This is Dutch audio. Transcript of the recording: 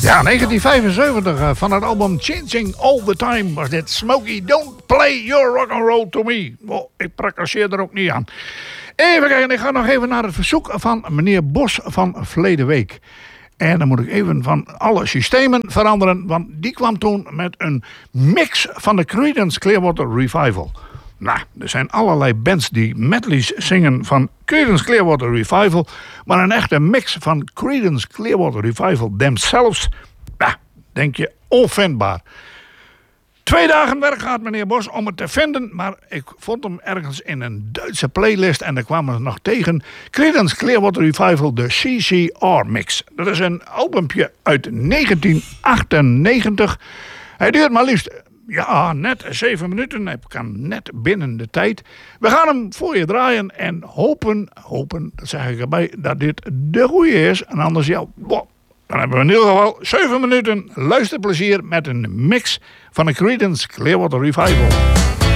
Ja, 1975 van het album Changing All The Time was dit. Smokey, don't play your rock and roll to me. Oh, ik praktiseer er ook niet aan. Even kijken, ik ga nog even naar het verzoek van meneer Bos van verleden week. En dan moet ik even van alle systemen veranderen, want die kwam toen met een mix van de Creedence Clearwater Revival. Nou, er zijn allerlei bands die medleys zingen van Creedence Clearwater Revival, maar een echte mix van Creedence Clearwater Revival themselves, nou, denk je, onvindbaar. 2 dagen werk gehad, meneer Bos, om het te vinden, maar ik vond hem ergens in een Duitse playlist en daar kwamen we nog tegen. Creedence Clearwater Revival, de CCR Mix. Dat is een albumpje uit 1998. Hij duurt maar liefst, ja, net 7 minuten. Hij kan net binnen de tijd. We gaan hem voor je draaien en hopen, dat zeg ik erbij, dat dit de goeie is. En anders, ja, dan hebben we in ieder geval 7 minuten luisterplezier met een mix van de Creedence Clearwater Revival.